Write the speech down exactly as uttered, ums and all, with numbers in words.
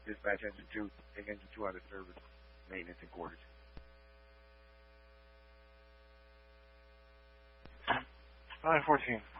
dispatch engine two, take engine two out of service, maintenance and quarters. nine fourteen.